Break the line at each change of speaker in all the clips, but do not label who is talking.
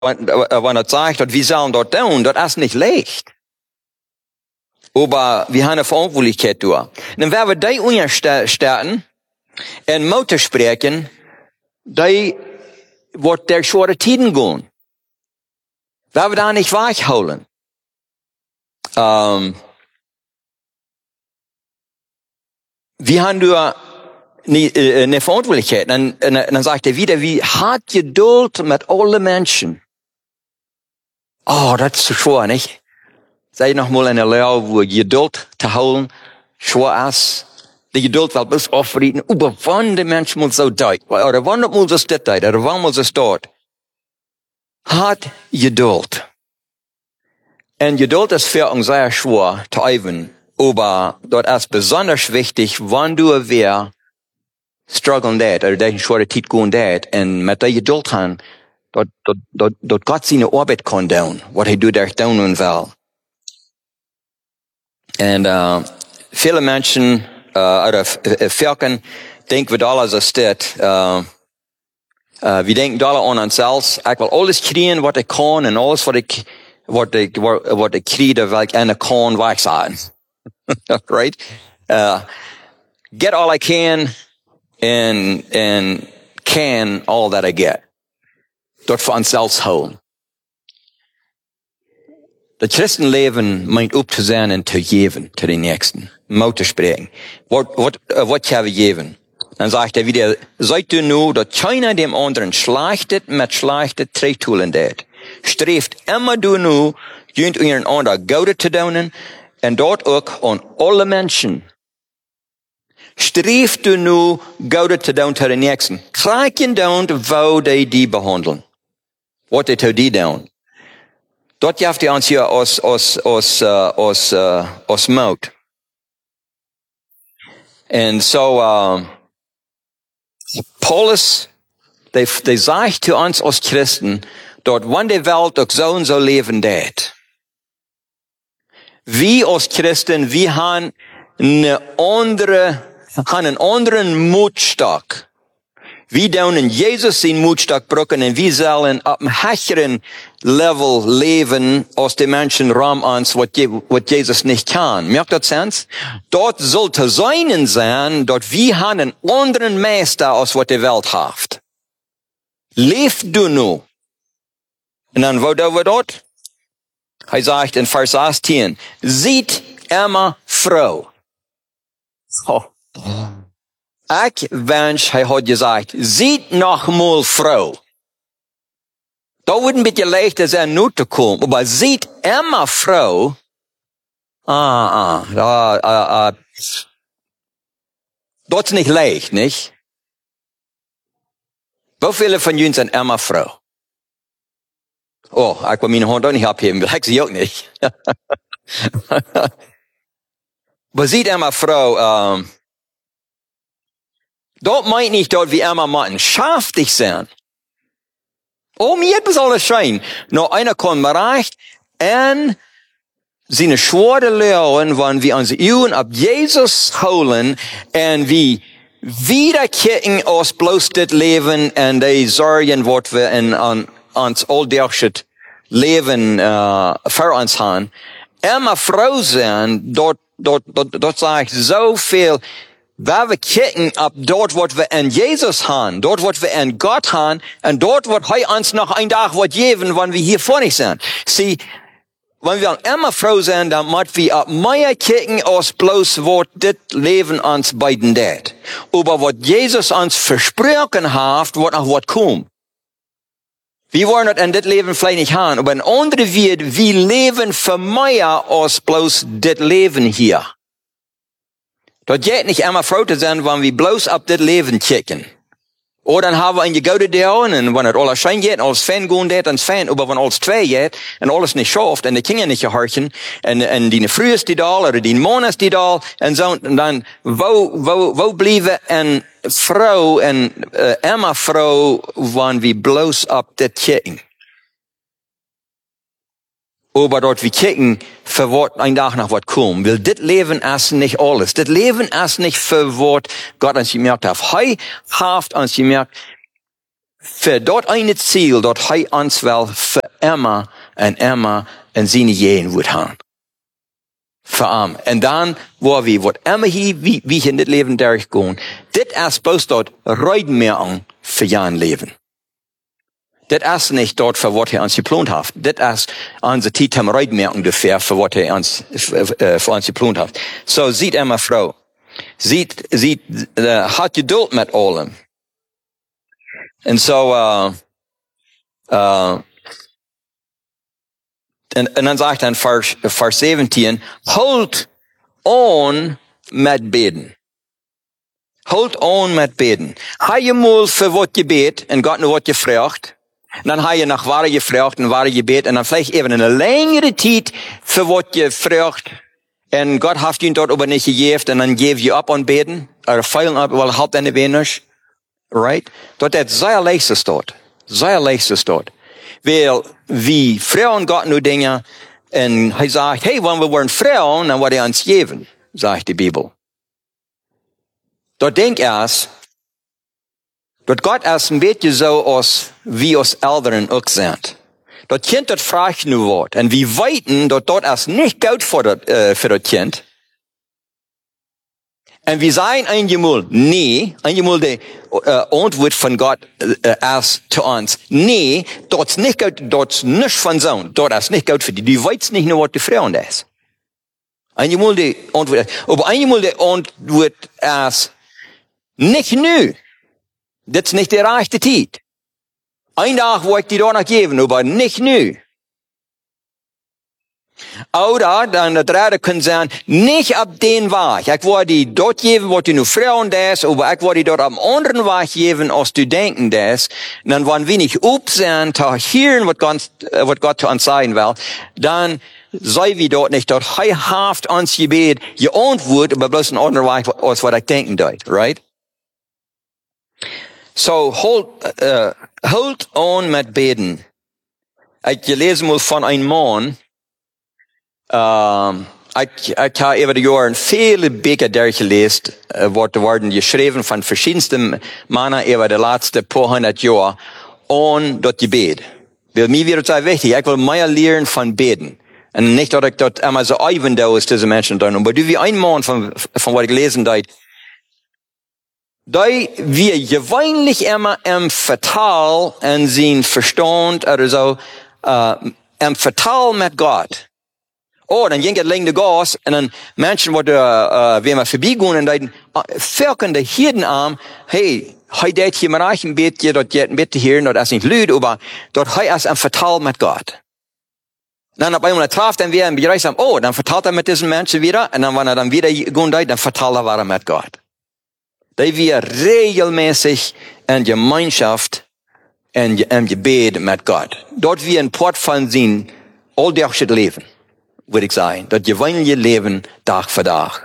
wenn er sagt, dass wir sollen dort tun, das ist nicht leicht. Aber wir haben eine Verantwortlichkeit durch. Dann werden wir die unterstellen, und Mutter sprechen, die wird der schwere Tiden gehen. Werden wir da nicht weichholen. Wir haben nur eine Verantwortlichkeit. Dann sagt er wieder, wie hat Geduld mit allen Menschen. Oh, das ist zu schwer, nicht? Sei noch mal in der Lehre, wo Geduld zu holen schwer ist. Die Geduld will bis aufreden, aber wann der Mensch muss so dort, oder wann muss es dort, oder wann muss es dort. Hat Geduld. Und Geduld ist für uns sehr schwer zu üben. Aber dort ist besonders wichtig, wenn du wer strugglen dat, oder der schwere Zeit gehen dat, und mit der Geduld haben, dort Gott seine Arbeit kann tun, was er durch tun will. Und viele Menschen, oder Völkern, denken wir alle, so steht, wir denken alle an uns selbst, ich will alles kriegen, was ich kann, und alles, was ich kriege, da will ich eine kann weg sein. Right? Get all I can, and can all that I get. Dort für uns selbst holen. Das Christenleben meint up zu sein und zu geben, zu den Nächsten. Mal zu sprechen. Was kann ich geben? Dann sagt er wieder, seid du nur, dass keiner dem anderen schlachtet, mit schlachtet, trägtulen dat. Streeft immer du nur, jönt euren anderen Gaude zu tun, und dort auch an alle Menschen. Streeft du nur, Gaude zu tun zu den Nächsten. Krijgen down, wo die behandeln. Was die zu die tun. Dort jaft ihr uns hier aus Maut. Und so, Paulus, der sagt zu uns als Christen, dort, wenn die Welt auch so und so leben dat. Wir als Christen, wir haben einen anderen Mutstock. Wir dürfen Jesus den Mutstock brauchen und wir sollen auf einem höheren Level leben, als die Menschen rum uns, was Jesus nicht kann. Merkt das Sinn? Dort sollte sein, dort wir haben einen anderen Meister, als was die Welt hat. Lebt du nur. Und dann, wo da wir dort? Er sagt in Vers 18, sieht immer Frau. Oh. Ich wünsch, er hat gesagt, sieht noch mal Frau. Da wird ein bisschen leichter sein, nur zu kommen, aber sieht immer Frau. Dort ist nicht leicht, nicht? Wie viele von Ihnen sind immer Frau? Oh, ich will meine Hand auch nicht abheben, will ich sie auch nicht. Aber sieht immer Frau, dort meint nicht, dort wie immer Mann, schaff dich sein. Oh, mir hat das alles schein. Nur einer kann mir recht, und seine schwere Lehren, wenn wir uns Augen ab Jesus holen, und wir wieder kicken aus bloß das Leben, und die Sorgen, was wir in uns alldurchschnitt Leben, für uns haben, immer froh sein, dort sage ich so viel, weil wir kicken ab dort, was wir in Jesus haben, dort, was wir in Gott haben, und dort, was er uns noch ein Tag wird geben, wenn wir hier vorne sind. Sie, wenn wir immer froh sind, dann müssen wir ab mehr kicken, als bloß, was das Leben uns beiden dat. Aber was Jesus uns versprochen hat, wird noch was kommen. Wir wollen das in das Leben vielleicht nicht haben, aber ein anderer wird, wir leben für mehr als bloß das Leben hier. Das geht nicht immer froh zu sein, wenn wir bloß ab das Leben kicken. Oder dann haben wir eine gute Dauer, und wenn es alles schein geht, alles Fan gehen geht, dann Fan, aber wenn alles zwei geht, und alles nicht schafft, und die Kinder nicht gehorchen, und die früh ist die da, oder die Mann ist die da, und so, und dann, wo bliebe eine Frau, immer Frau, wenn wir bloß ab das kicken? Aber dort wir kicken, für was ein Tag nach was kommt. Weil das Leben ist nicht alles. Das Leben ist nicht für was Gott uns gemerkt hat. Er hat uns gemerkt, für dort eine Ziel, dort hei uns wel für immer und seine Jehen wird haben. Für am. Und dann, wo wir, wat immer hier, wie in das Leben durchgehen, das ist bloß dort Reutmerkung für Jahren Leben. Das ist nicht dort, für was uns geplant hat. Das ist unsere Zeit am Reutmerkung dafür, für was uns, für uns geplant hat. So, sieht immer Frau. Hat Geduld mit allem. Und so, und dann sagt er in Vers 17, holt on mit Beten. Holt on mit Beten. Ha je mal für was gebet, und Gott nur was gefragt. Und dann ha je nach wahre gefragt und wahre gebet, und dann vielleicht eben eine längere Zeit für was gefragt. Und Gott hat ihn dort aber nicht gegeben, und dann gebe ich ab und beten, oder feilen ab, weil halt eine wenig. Right? Dort ist sehr leichtes dort. Sehr leichtes dort. Weil, wie Frauen Gott nur Dinge, und er sagt, hey, wenn wir waren Frauen, dann wird uns geben, sagt die Bibel. Dort denk erst, dort Gott erst ein bisschen so aus, wie aus Älteren auch sind. Dort Kind dort fragt nur Wort. Und wie weiten dort erst nicht gut für das Kind. Und wir sagen einmal, nee, einmal die Antwort von Gott erst zu uns. Nee, dort's nicht gut, dort's nicht von Sohn, dort ist nicht gut für die. Die weiß nicht nur, was die Frauen ist. Einmal die Antwort, aber einmal die Antwort erst nicht nö. Das ist nicht die rechte Zeit. Ein Tag wollte ich die da noch geben, aber nicht nö. Oder, dann der dritte kann sein, nicht ab den Weg. Ich wollte die dort geben, was die nur Frauen das, aber ich wollte die dort am anderen Weg geben, als du denken das. Und dann wollen wir nicht sein, zu hören, was Gott zu uns sagen will. Dann sei wir dort nicht dort heihaft ans Gebet, geantwortet, aber bloß ein anderer Weg, als was ich denken dort, right? So, hold on mit Beten. Ich gelesen mal von einem Mann, ich habe über die Jahre viele Bücher durchgelesen, worden geschrieben von verschiedensten Männern über die letzten paar hundert Jahre und das Gebet. Weil mir wird es sehr wichtig, ich will mehr lernen von Beten. Und nicht, dass ich dort immer so eigen da ist, diese Menschen da. Aber du wie ein Mann von was ich gelesen habe, da wir gewöhnlich immer im Vertal und sein Verstand oder so, im Vertal mit Gott. Oh, dann ging es länger Gas, und dann Menschen, wenn wir vorbeigehen, und dann verken die Hirten an, hey, heute geht hier mal reich ein bisschen, dort geht ein bisschen hier, dort ist nicht lüd, aber dort ist ein Vertal mit Gott. Dann auf einmal traf dann wir im Bereich, oh, dann vertalt mit diesen Menschen wieder, und dann, wenn dann wieder gehen, dann vertalt er mit Gott. Da wir regelmäßig in Gemeinschaft, im Gebet mit Gott. Dort wir ein Port von sein, alldachsches Leben. Würde ich sagen, das gewöhnliche Leben Tag für Tag.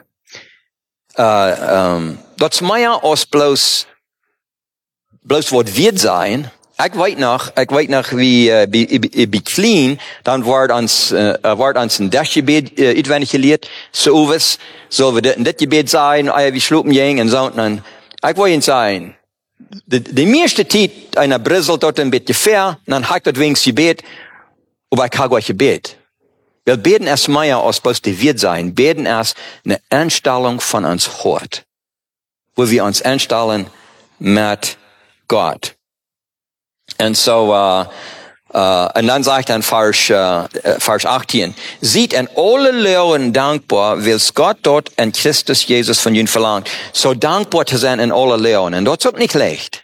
Das ist mehr als bloß was wird sein. Ich weiß noch, wie klein, dann wird uns ein Dachgebet, etwanig gelehrt, so was, so wie das Gebet sein, wie schlupen jeng und so, und dann, ich will Ihnen sagen, die meiste Zeit, einer Brüssel dort ein bisschen fair, dann hat das wenigstens Gebet, aber ich habe euch Gebet. Wir beten erst mehr als bloß die wird sein. Beten erst eine Einstellung von uns Hort. Wo wir uns einstellen mit Gott. Und so, und dann sagt er in Vers 18, sieht in alle Lehren dankbar, weil Gott dort in Christus Jesus von ihnen verlangt. So dankbar zu sein in alle Lehren. Und das ist auch nicht leicht.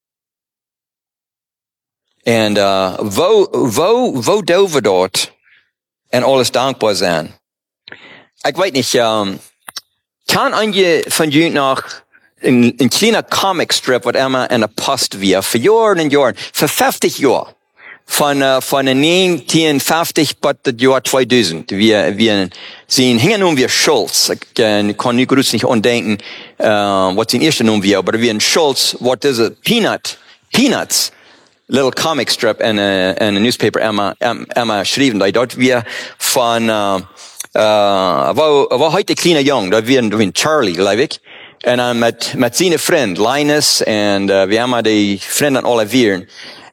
Und, wo dürfen wir dort en alles dankbar sein? Ich weiß nicht, kann einige von euch noch ein kleiner Comicstrip, was immer in der Post wir, für Jahren und Jahren, für 50 Jahre, von 1950 bis das Jahr 2000. Wir sehen, hingen um wir Schulz. Ich kann nicht gut nicht andenken, was den ersten um wir, aber wir in Schulz, what is it? Peanuts. Little comic strip in a newspaper Emma schrieben, da dort wir von, war heute kleiner Jung, da wir Charlie, glaube ich, En dan met zijn vriend, Linus, en we hebben die vriend aan Olivier.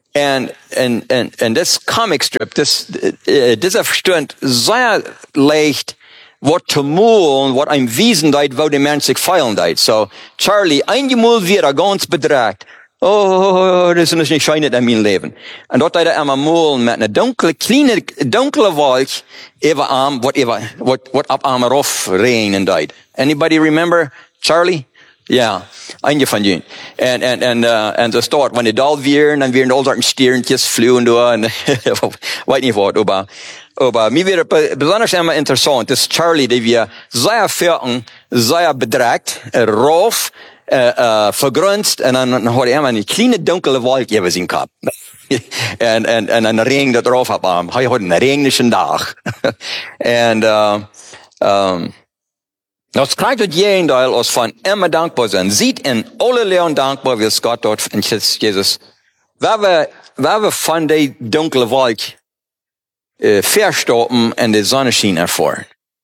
En das comic strip, dieser Verstand sehr leicht, wat te moeilijk, wat een wezen deed, wo de mens zich feilen deed. So, Charlie, einmal wieder ganz bedreigt. Oh, das ist nicht schön in mijn leven. En dat deed hij einmal met een donkere wolk, even arm, wat op arm eraf regnen deed. Anybody remember Charlie? Ja, een van jullie. En zo staat, wanneer dat weer, dan weer al dat stierntjes vliegen door, en weet niet wat, aber mir wird besonders immer interessant, das Charlie, die wir sehr vierten, sehr bedreigt, rauf, vergrunzt, und dann hat er immer eine kleine dunkle Wolke über seinen Kopf. und ein Regen da drauf hat er hat einen regnischen Tag. Das krijgt het Jendeel als van immer dankbaar zijn. Ziet in alle leeuwen dankbaar, wie Gott dort in Jesus. Waar we van die dunkle wolk verstoppen en de zonneschijn ervoor.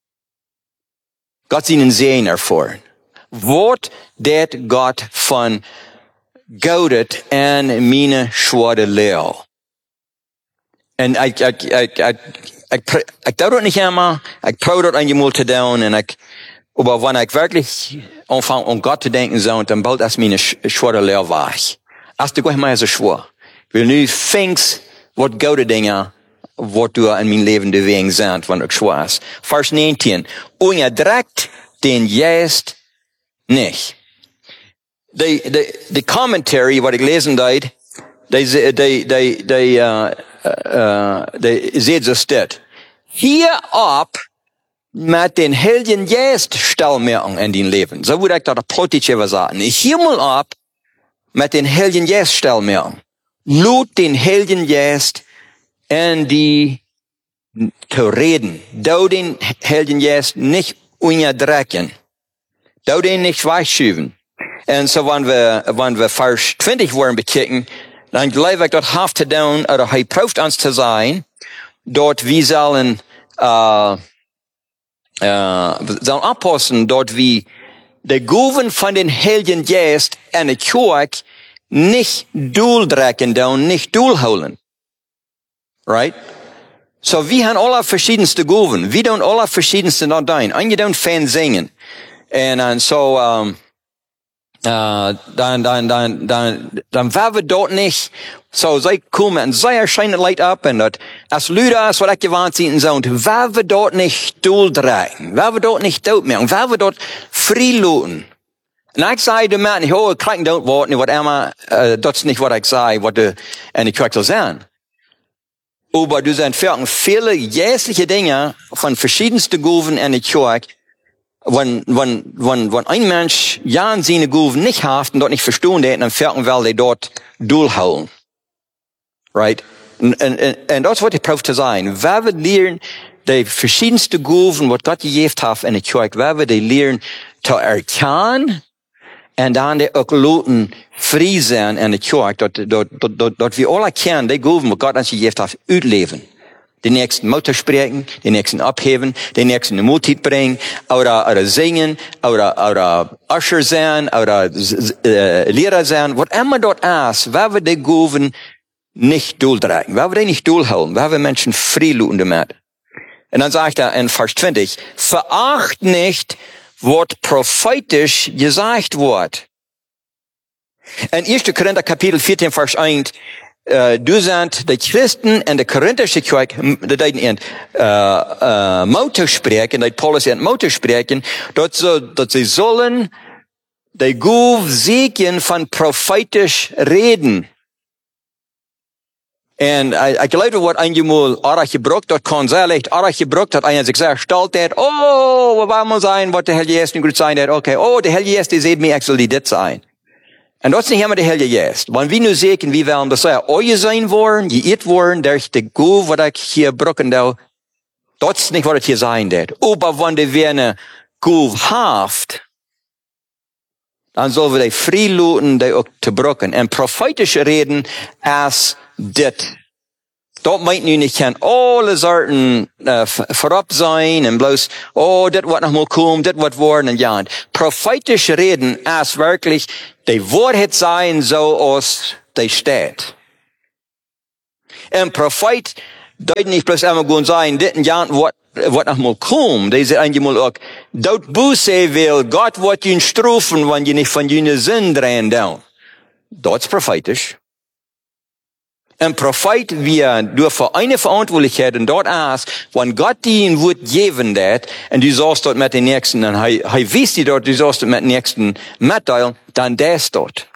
Gott zijn zegen ervoor. Wat dat God van goudet en mijn schwade leeuw. En ik doe dat niet helemaal. Ik probeer dat eenmaal te doen en aber wenn ich wirklich anfange, an Gott zu denken, so, dann baut das meine schwere Lehr war. Als du gleich mal so schwor. Will nu fängst, wat gute Dinge, wat du in mein Leben bewegen sind, wenn du schwor ist. Vers 19. Und ihr direkt den Geist nicht. Die Commentary, was ich lesen deed, die seht so steht. Hier ab, met den Heiligen Geist stelmerken in dein Leben. So würde ich das politisch sagen. Hier mal ab, met den Heiligen Geist stelmerken. Lud den Heiligen Geist in die zu reden. Du den Heiligen Geist nicht unterdrücken. Du den nicht wegschieben. Und so, wenn wir Vers 20 wollen bekicken, dann glaube ich, dort haftet down, oder er prüft uns zu sein, dort wir sollen, sollen abpassen, dort wie der Goven von den Heiligen Geist in der Kirche nicht durchdrücken, nicht durchholen. Right? So, wir haben alle verschiedenste Goven. Wir tun alle verschiedenste dort ein. Einige tun Fan singen. Und so, dann war wir dort nicht, so, sei kommen und sei erscheinen Leid ab und dort, als Lüder, als was ich gewarnt sind, so, und war wir dort nicht durchdrehen, war wir dort nicht dort mehr, und war wir dort freiluten. Und ich sage, du merkst nicht, oh, ich krieg dort warten, was immer, das ist nicht, was ich sage, was du in der Kirche sein. Aber du sind viele jährliche Dinge von verschiedensten Goven in der Kirche, wenn ein Mensch ja seine Goven nicht hat und dort nicht verstehen, dann fährten wir die dort durchholen. Right? Und das wird die Prof zu sein. Wenn wir lernen, die verschiedensten Goven, was Gott gegeben hat in der Kirche, wenn wir die lernen, zu erkennen, und dann die auch Leuten frei sein in der Kirche, dort wir alle kennen, die Goven, was Gott uns gegeben hat, ausleben. Den nächsten Mutter sprechen, den nächsten abheben, den nächsten in Multit bringen, oder singen, oder Usher sein, oder Lehrer sein, was immer dort ist, weil wir die Goven nicht durchdrücken, weil wir die nicht durchholen, weil wir Menschen freiluten damit. Und dann sagt er in Vers 20, veracht nicht, was prophetisch gesagt wird. In 1. Korinther Kapitel 14, Vers 1, du sind die Christen in der korinthische Kirche, die Motto sprechen, die Paulus in Motto sprechen, dass sie sollen die Guf segen von prophetisch reden. Und ich glaube, was einmal Arach gebraucht hat, kann sehr leicht Arach gebraucht hat, einer sich sehr stolz hat, oh, was muss sein, was der Heilige Geist nicht gut sein hat, okay, oh, der Heilige Geist, der sieht mir, ich soll die das sein. Und das ist nicht immer der Heilige Geist. Wenn wir nur sehen, wie wir das sagen, euer sein wollen, geirrt wollen, durch die Guf, was ich hier brücken da, das ist nicht, was das hier sein wird. Aber wenn wir eine Guf haft, dann sollen wir die freiluten, die auch zu brücken. Und prophetische Reden als das. Dort meint nu nicht, kann alle Sorten vorab sein und bloß, das wird noch mal kommen, das wird worden und ja. Prophetisch reden ist wirklich, die Wahrheit sein, so aus die steht. Ein Prophet, deut nicht bloß einmal gut sein, das und ja, wat noch mal kommen, die sagt einmal auch, dort Buße will, Gott wird ihn strafen, wenn ihr nicht von jenen Sinn drehen down. Das ist prophetisch. Ein Prophet, wir dürfen eine Verantwortlichkeit und dort ist, wenn Gott ihnen wird geben dat, und du sollst dort mit den Nächsten, und er wisst dir dort, du sollst dort mit den Nächsten mitteilen, dann das dort.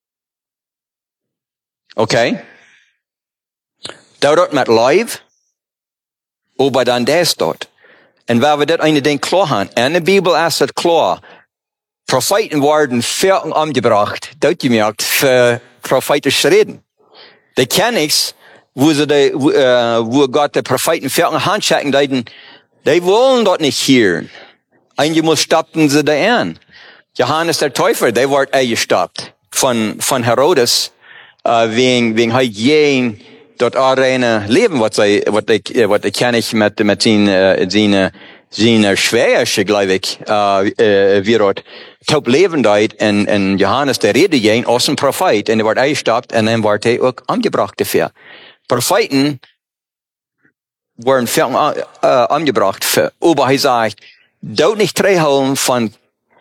Okay? Dort mit Leib, aber dann das dort. Und weil wir das eine Ding klar haben, in der Bibel ist das klar, Propheten werden Vierten angebracht, dort gemerkt, für prophetisch reden. Die kennen nichts, wo Gott die Propheten Vierten handschacken, die wollen dort nicht hören. Einmal stoppten sie da an. Johannes der Täufer, der wird eingestoppt von Herodes, wegen Hygiene, dort arene Leben, was die kenne ich mit seiner Schwäche, glaube ich, wie dort taub leben dort, und Johannes, der redet gehen, aus dem Prophet, und er wird eingestoppt, und dann wird er auch angebracht dafür. Propheten wurden angebracht für, aber er sagt, dort nicht treffen von,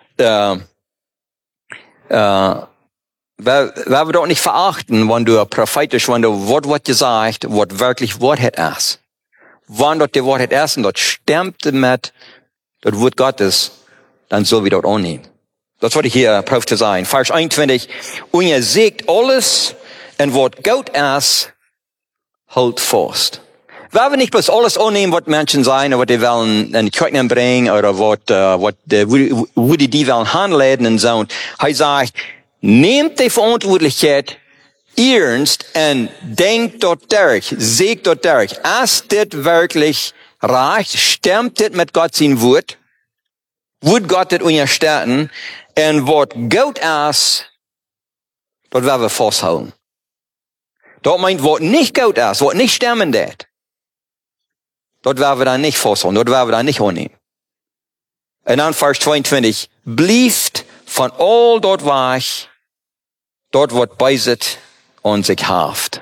weil wir doch nicht verachten, wenn du prophetisch, wenn du Wort gesagt, was wirklich Wahrheit ist. Wenn dort die Wahrheit ist und dort stimmt mit das Wort Gottes, dann soll wir dort annehmen. Das wollte ich hier prof zu sein. Vers 21. Und ihr seht alles, und was gut ist, halt fast. Weil wir nicht bloß alles annehmen, was Menschen sein, oder was die wollen in die Kirche bringen, oder wo die wollen handeln und so. Und er sagt, nehmt die Verantwortlichkeit ernst und denkt dort durch, seht dort durch. Ist das wirklich recht? Stimmt das mit Gott sein Wort? Wird Gott das unterstützen? Und was gut ist, dort werden wir festhalten. Dort meint, was nicht gut ist, was nicht stimmen wird, dort werden wir dann nicht festhalten, dort werden wir dann nicht annehmen. Und dann Vers 22, blieft von all dort weich, dort wird beiset und sich haft.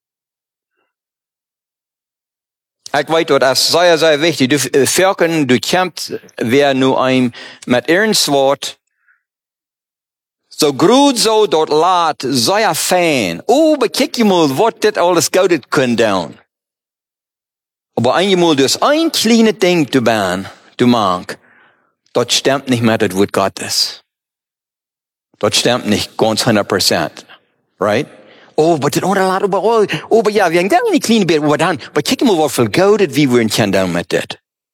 Ich weiß, das ist sehr, sehr wichtig. Du Völkern, du kämpfst, wer nur ein mit ernst Wort, so gut so dort laat, sehr fein. Bekick je mal, was das alles gaudet können down. Aber einmal, du hast ein kleines Ding zu bauen, du mag, dort stimmt nicht mehr das Wort Gottes. Dort stimmt nicht ganz 100%. Right? Aber das andere laat überall. Aber ja, wir haben gar nicht kleine Bild, aber dann, aber kick mal, was viel gaudet, wie wir können down mit das.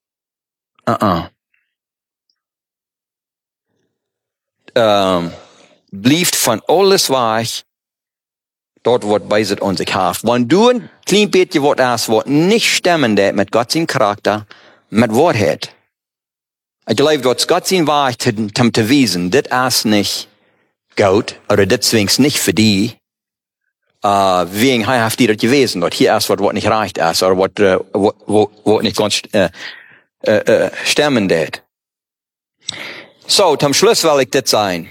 Blieft von alles weich, dort wird beiset und sich haft. Wenn du ein klein bisschen was hast, was nicht stimmen mit Gott sein Charakter, mit Wahrheit. Ich glaube, dort Gott sein Wahrheit zu wiesen, das ist nicht gut, oder das zwingst nicht für die, wegen haft die das gewesen, dort hier ist was nicht reicht ist, oder was nicht ganz stimmen das. So, zum Schluss will ich das sein.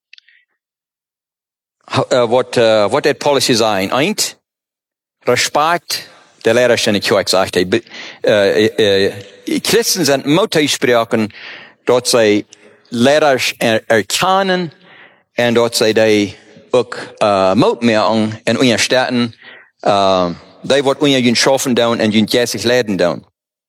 What that policy sein? Eins, Respekt der Lehrer in der Kirche, sagt er. Christen sind Muttersprachen, dort sie Lehrer erkennen, und dort sie die auch Mutmerken in unseren Städten, die wird unseren schaffen down und Jesus leiden down.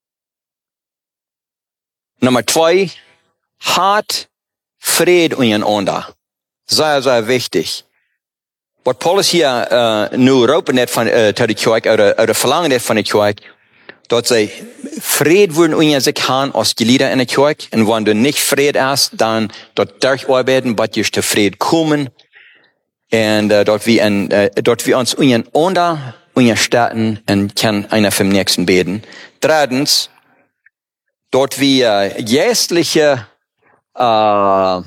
Nummer 2, hat Fried untereinander. Sehr, sehr wichtig. Was Paulus hier nur roepen net van de kerk, oder verlangen net van de kerk, dat zij vrede worden onder zich gaan als gelieden in de kerk. En wanneer er niet vrede is, dan dat durcharbeiten, dat je te vrede komen. En dat we ons ondereinander unterstützen en kan einer vom nächsten beten. Drittens, dort wir geistliche, was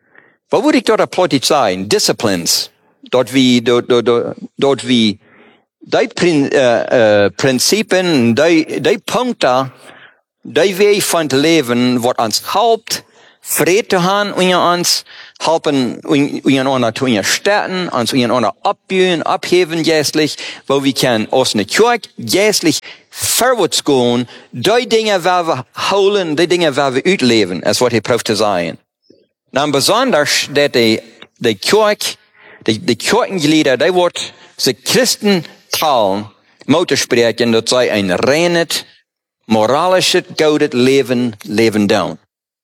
würde ich dort plötzlich sagen? Disciplines. Dort wie Prinzipien, die Punkte, die Weg von Leben, wat uns helpt, Friede zu haben unter uns, helfen untereinander zu unterstützen, uns untereinander abbauen, abheben jährlich, wo wir können aus der Kirche jährlich vorwärts gehen, die Dinge, die wir holen, die Dinge, die wir ausleben, als was hier braucht zu sein. Dann besonders, dass die Kirche, die Kirchenglieder, die wird sich Christen teilen, Mutter sprechen, dass sie ein reines, moralisches, gutes Leben leben down.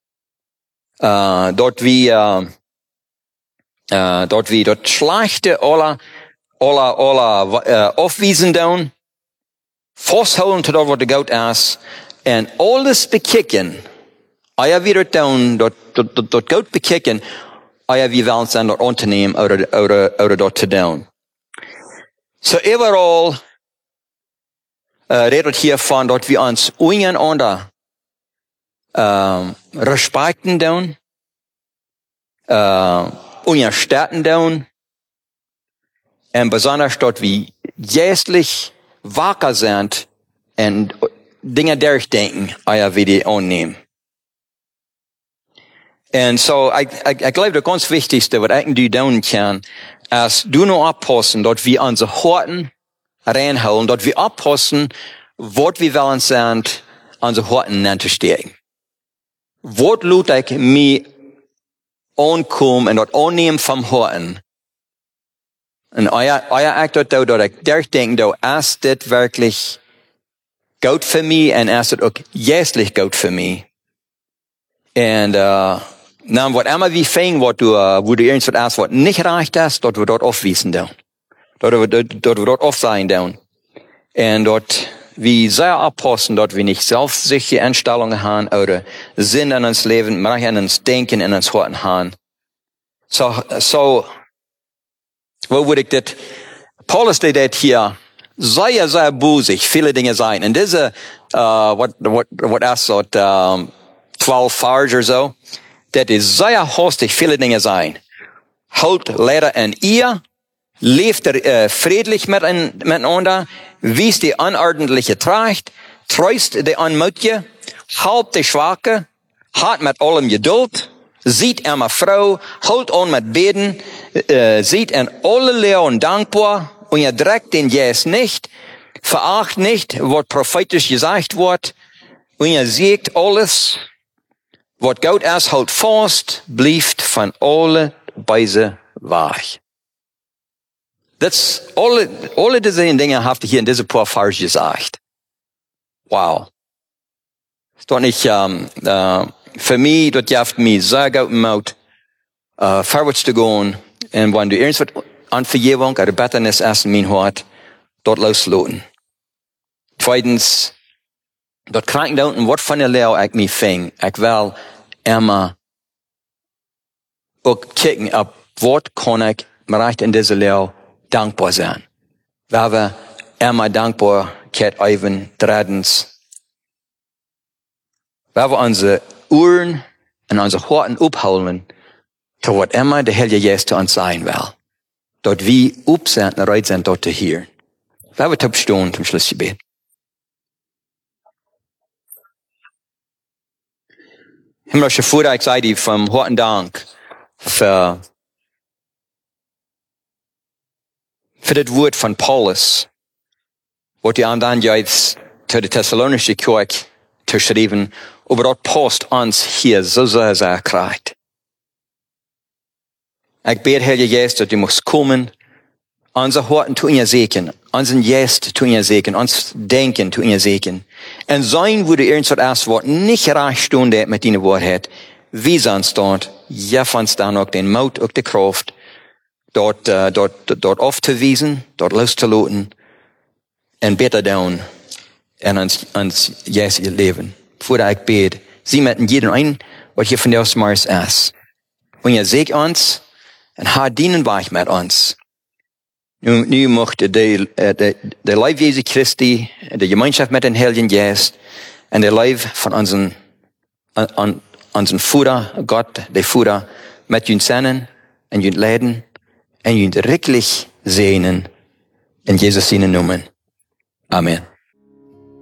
Dort schlechte aller aufwiesen down, vasthouden tot dat wat de goud is, en alles bekijken, als we dat doen, dat goud bekijken, als we wel zijn dat ondernemen, oder dat te doen. So overal, redet hier van dat we ons untereinander respekten doen, unterstützen doen, en besonders dat we geestlich wakker sind en dingen durchdenken, als we die aannemen. En so, ik geloof dat ganz wichtigste, wat ik doen kan, is du nur oppassen, dat we onze harten reinhouden, dat we oppassen, wat we willen zijn, onze harten aan te steken. Wat laat ik me aankomen en dat aannemen van harten? En als ik dat ik durchdenk, is dit wirklich goed voor mij en is het ook geestlich goed voor mij. En nou, wat immer wie fijn wordt, wo du irgendwas erst wat nicht reicht ist, dat we dat afwijzen doen. Dat we dat afzien doen. En dat we sehr oppassen, dat we nicht selbstsichere Einstellungen haben oder Sinn in ons Leben, maar in ons Denken, in ons Harten haben. So, wo würde ich das? Paulus deed hier sehr busig, viele Dinge sein. Und diese, what is so, 12 Vers oder so, das ist sehr hastig, viele Dinge sein. Halt leider in ihr, lebt friedlich miteinander, wies die unordentliche Tracht, treust die Unmutige, halb die Schwache, hat mit allem Geduld, sieht immer Frau, holt an mit Beten, sieht in alle Lehren dankbar, und ihr dreckt den Jes nicht, veracht nicht, was prophetisch gesagt wird, und ihr siegt alles, was Gott ist, halt fast, blieft von alle Beise weich. Das, alle diese Dinge habt ihr hier in diese paar Vers gesagt. Wow. Ist doch nicht, für mich, das jaft mich sehr gut gemacht, vorwärts zu gehen, und wenn du irgendwas an Vergebung oder Betternis erst in mein Hart, dort loslassen. Zweitens, dort kranken da unten, was von der Lehre ich mich fing, ich will immer auch kicken, ab was kann ich mir in dieser Lehre dankbar sein. Weil wir immer Dankbarkeit üben, drittens, weil wir unsere Ohren und unsere Harten abholen, zu was immer der Heilige Geist zu uns sein will. Dort wir up sind, bereit sind, dort zu hören. Weil wir stehen zum Schlussgebet. Himmlische Vater, ich sei dir vom harten Dank für das Wort von Paulus, was die anderen jetzt zu der Thessalonischen Kirche zu schreiben, aber dort passt uns hier so sehr kreid. Ich bete, Herr Jesus, dass du musst kommen, unser Harten zu ihr segnen, unseren Geist zu ihr segnen, uns Denken zu ihr segnen. Und sein, wo du irgendwas erst Wort nicht recht stunde mit deiner Wahrheit, wie sonst dort, ja, uns dann auch den Mut, auch die Kraft, dort aufzuwiesen, dort loszulassen, und besser down, in uns jetzige Leben. Vorher ich bete, sieh mit jedem ein, was hier von der Mars ist. Und ihr seht uns, und hat dienen weich mit uns. Nu möchte der Leib Jesu Christi, der Gemeinschaft mit den Heiligen Geist, und der Leib von unseren Vater, Gott, der Vater, mit uns sein, und uns leiden, und uns wirklich sehnen, In Jesus' Namen. Amen.